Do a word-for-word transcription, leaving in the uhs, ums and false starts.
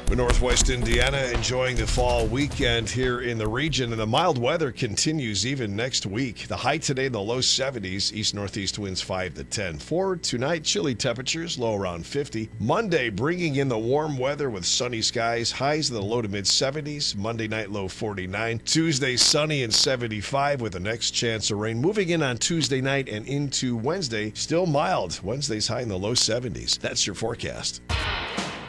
Northwest Indiana enjoying the fall weekend here in the region, and the mild weather continues even next week. The high today in the low seventies, east-northeast winds five to ten. For tonight, chilly temperatures, low around fifty. Monday, bringing in the warm weather with sunny skies, highs in the low to mid-seventies. Monday night, low forty-nine. Tuesday, sunny and seventy-five with the next chance of rain. Moving in on Tuesday night and into Wednesday, still mild. Wednesday's high in the low seventies. That's your forecast.